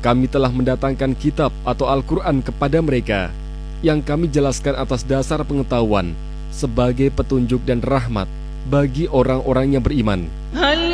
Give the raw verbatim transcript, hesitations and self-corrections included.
kami telah mendatangkan kitab atau Al-Quran kepada mereka, yang kami jelaskan atas dasar pengetahuan sebagai petunjuk dan rahmat bagi orang-orang yang beriman.